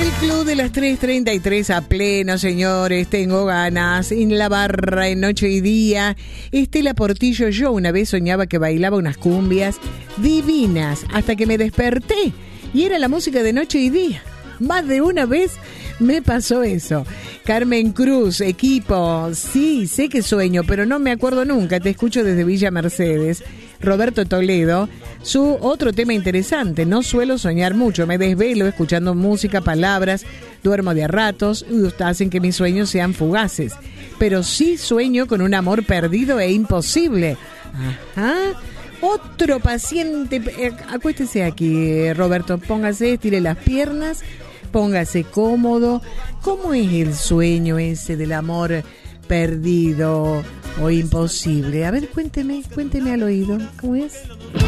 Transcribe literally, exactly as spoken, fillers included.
El club de las tres treinta y tres a pleno, señores. Tengo ganas. En la barra, en noche y día. Estela Portillo, yo una vez soñaba que bailaba unas cumbias divinas hasta que me desperté y era la música de noche y día. Más de una vez me pasó eso. Carmen Cruz, equipo. Sí, sé que sueño, pero no me acuerdo nunca. Te escucho desde Villa Mercedes. Roberto Toledo, su otro tema interesante, no suelo soñar mucho, me desvelo escuchando música, palabras, duermo de a ratos, y hacen que mis sueños sean fugaces, pero sí sueño con un amor perdido e imposible. Ajá. Otro paciente, eh, acuéstese aquí, Roberto, póngase, estire las piernas, póngase cómodo. ¿Cómo es el sueño ese del amor perdido o imposible? A ver, cuénteme, cuénteme al oído, ¿cómo es?